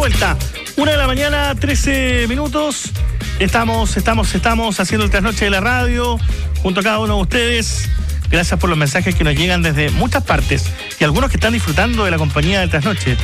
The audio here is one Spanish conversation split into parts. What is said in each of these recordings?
vuelta. 1:13 a.m. Estamos haciendo el trasnoche de la radio junto a cada uno de ustedes. Gracias por los mensajes que nos llegan desde muchas partes y algunos que están disfrutando de la compañía del trasnoche.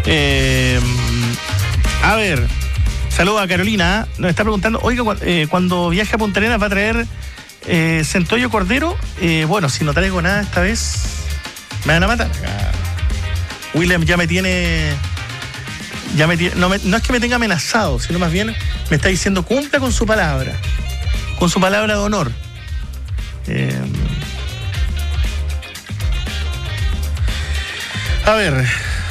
A ver, saludo a Carolina. Nos está preguntando, oiga, cuando viaje a Punta Arenas va a traer centollo cordero. Bueno, si no traigo nada esta vez, me van a matar. William ya me tiene... no es que me tenga amenazado, sino más bien me está diciendo cumpla con su palabra de honor. A ver,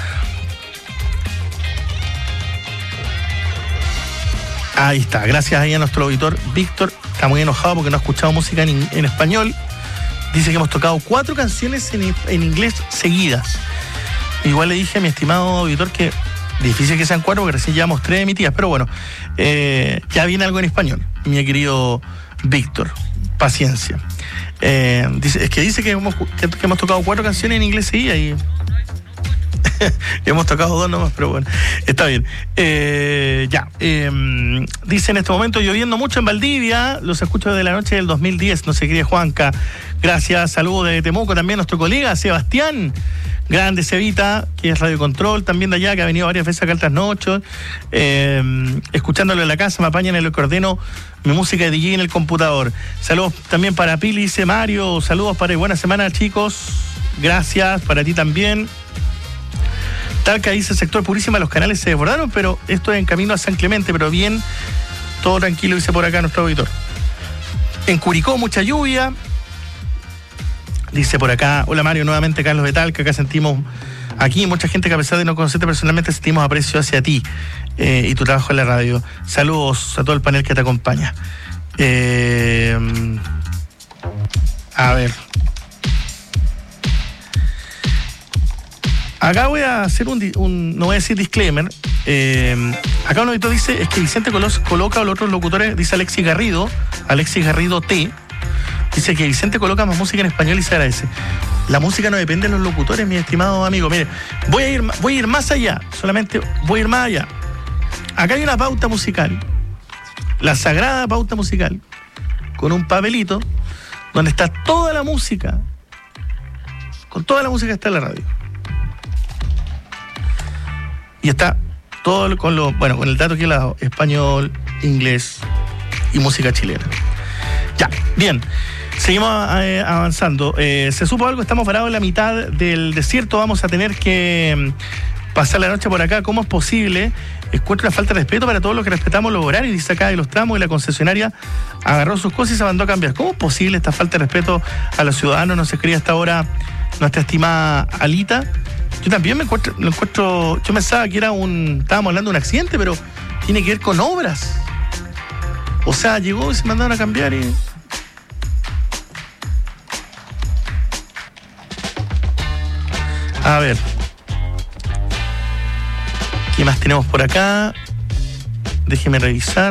ahí está, gracias ahí a nuestro auditor Víctor. Está muy enojado porque no ha escuchado música en español. Dice que hemos tocado 4 canciones en inglés seguidas. Igual le dije a mi estimado auditor que difícil que sean 4 porque recién llevamos 3 emitidas, pero bueno, ya viene algo en español, mi querido Víctor. Paciencia. Dice que hemos tocado 4 canciones en inglés seguidas y hemos tocado 2 nomás, pero bueno, está bien. Dice en este momento lloviendo mucho en Valdivia, los escucho desde la noche del 2010, no se cree Juanca. Gracias, saludos de Temuco también nuestro colega Sebastián. Grande Cevita, que es Radio Control, también de allá, que ha venido varias veces acá al trasnocho. Escuchándolo en la casa, me apañan en el que ordeno mi música de DJ en el computador. Saludos también para Pili, dice Mario. Saludos para buena semana, chicos. Gracias, para ti también. Talca dice sector Purísima, los canales se desbordaron, pero esto es en camino a San Clemente, pero bien, todo tranquilo, dice por acá nuestro auditor. En Curicó, mucha lluvia. Dice por acá, hola Mario, nuevamente Carlos de Talca, acá sentimos, aquí mucha gente que a pesar de no conocerte personalmente sentimos aprecio hacia ti y tu trabajo en la radio. Saludos a todo el panel que te acompaña. A ver. Acá voy a hacer no voy a decir disclaimer. Acá un auditor dice, es que Vicente coloca a los otros locutores, dice Alexis Garrido T. Dice que Vicente coloca más música en español y se agradece. La música no depende de los locutores, mi estimado amigo. Mire, voy a ir más allá. Solamente voy a ir más allá. Acá hay una pauta musical. La sagrada pauta musical. Con un papelito donde está toda la música. Con toda la música está en la radio. Y está todo con el dato que he dado. Español, inglés y música chilena. Ya, bien. Seguimos avanzando. Se supo algo, estamos parados en la mitad del desierto, vamos a tener que pasar la noche por acá. ¿Cómo es posible? Encuentro una falta de respeto para todos los que respetamos los horarios, dice acá de los tramos, y la concesionaria agarró sus cosas y se mandó a cambiar. ¿Cómo es posible esta falta de respeto a los ciudadanos? Nos escribe hasta ahora nuestra estimada Alita. Yo también lo encuentro, yo pensaba que estábamos hablando de un accidente, pero tiene que ver con obras. O sea, llegó y se mandaron a cambiar y... A ver, ¿qué más tenemos por acá? Déjeme revisar.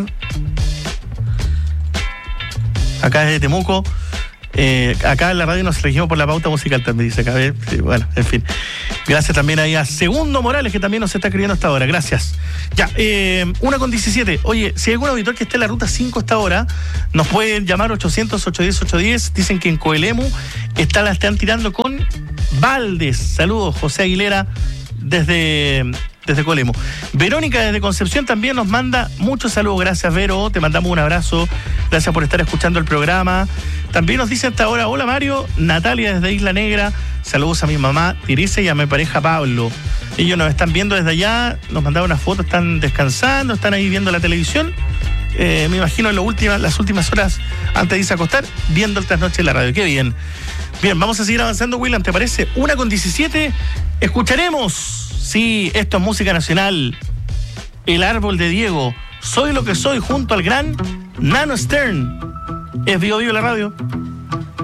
Acá desde Temuco. Acá en la radio nos elegimos por la pauta musical también, dice acá. Bueno, en fin. Gracias también ahí a Segundo Morales, que también nos está escribiendo hasta ahora. Gracias. Ya, 1:17. Oye, si hay algún auditor que esté en la ruta 5 hasta ahora, nos pueden llamar 800-810-810. Dicen que en Coelemu la están tirando con Valdes. Saludos, José Aguilera, desde Coelemu. Verónica desde Concepción también nos manda muchos saludos. Gracias, Vero, te mandamos un abrazo. Gracias por estar escuchando el programa. También nos dice hasta ahora, hola Mario, Natalia desde Isla Negra. Saludos a mi mamá Teresa y a mi pareja Pablo. Ellos nos están viendo desde allá, nos mandaron una foto, están descansando, están ahí viendo la televisión. Me imagino en las últimas horas antes de irse a acostar, viendo el trasnoche en la radio. Qué bien. Bien, vamos a seguir avanzando, William, ¿te parece? 1:17, escucharemos, sí, esto es música nacional, El Árbol de Diego, Soy lo que soy, junto al gran Nano Stern. Es Vivo Vivo la radio.